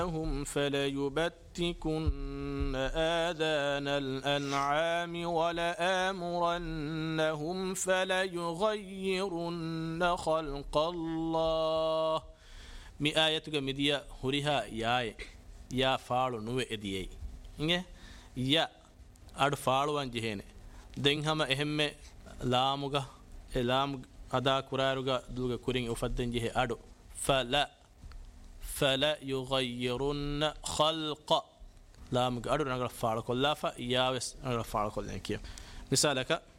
هم فليبتكن آذان الأنعام ولآمرنهم فليغيرن خلق الله mi ayatuga midiya huriha yae ya faalu nuwe ediyei inge ya adu faaluwan jehene den hama ehemme laamuga elam ada kuraruga duga kurin ufadden jehe adu fala yughayyirunna khalqa لام قالوا نقرأ فعل كل لا فياوس نقرأ فعل كل يعني كيف مثالك